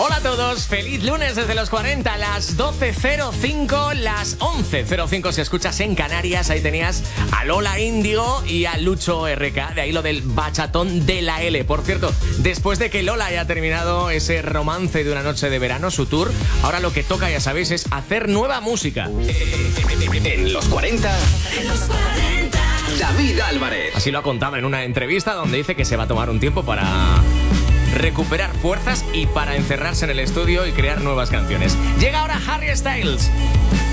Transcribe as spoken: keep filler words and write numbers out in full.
Hola a todos, feliz lunes desde los cuarenta, las doce cero cinco, las once cero cinco si escuchas en Canarias. Ahí tenías a Lola Índigo y a Lucho R K, de ahí lo del bachatón de la L. Por cierto, después de que Lola haya terminado ese romance de una noche de verano, su tour, ahora lo que toca, ya sabéis, es hacer nueva música. En los cuarenta, en los cuarenta, David Álvarez. Así lo ha contado en una entrevista donde dice que se va a tomar un tiempo para recuperar fuerzas y para encerrarse en el estudio y crear nuevas canciones. Llega ahora Harry Styles.